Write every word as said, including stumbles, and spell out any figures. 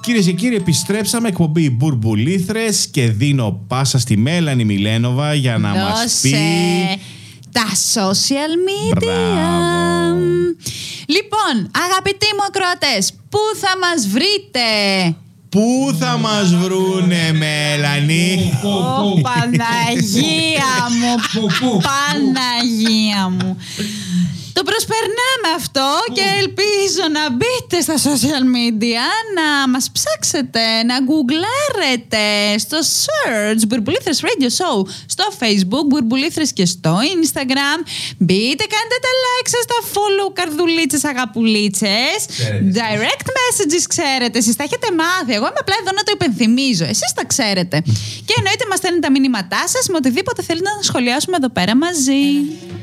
Κυρίες και κύριοι, επιστρέψαμε, εκπομπή Μπουρμπουλήθρες, και δίνω πάσα στη Μέλανη Μιλένοβα για να Δώσε μας πει τα social media. Μπράβο. Λοιπόν, αγαπητοί μου ακροατές, πού θα μας βρείτε? Πού θα μας βρούνε, Μέλανη? Ω, Παναγία μου, Παναγία μου. Το προσπερνάμε αυτό και ελπίζω να μπείτε στα social media, να μας ψάξετε, να γκουγκλάρετε στο search Μπουρμπουλήθρες Radio Show στο Facebook, Μπουρμπουλήθρες και στο Instagram. Μπείτε, κάντε τα like σας, τα follow, καρδουλίτσες, αγαπουλίτσες. Direct messages ξέρετε, εσείς τα έχετε μάθει. Εγώ είμαι απλά εδώ να το υπενθυμίζω. Εσείς τα ξέρετε. Και εννοείται μας στέλνετε τα μηνύματά σας με οτιδήποτε θέλετε να σχολιάσουμε εδώ πέρα μαζί.